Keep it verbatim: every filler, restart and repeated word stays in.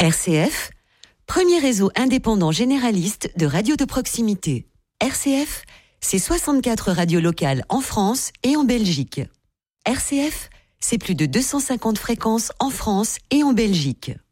R C F, premier réseau indépendant généraliste de radio de proximité. R C F, c'est soixante-quatre radios locales en France et en Belgique. R C F, c'est plus de deux cent cinquante fréquences en France et en Belgique.